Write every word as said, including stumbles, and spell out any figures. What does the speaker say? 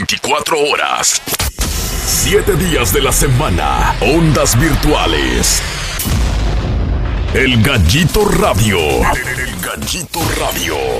veinticuatro horas. Siete días de la semana. Ondas virtuales. El Gallito Radio. El Gallito Radio.